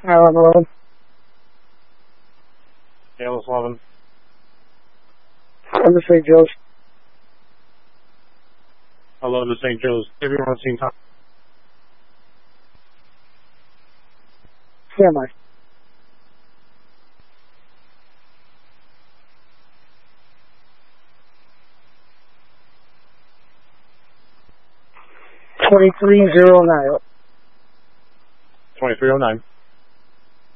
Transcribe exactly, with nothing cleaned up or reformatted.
Island eleven. Alice eleven. I'm the Saint Joe's. Hello to Saint Joe's. Everyone seen Tom? Stand by. twenty-three oh nine. twenty-three oh nine.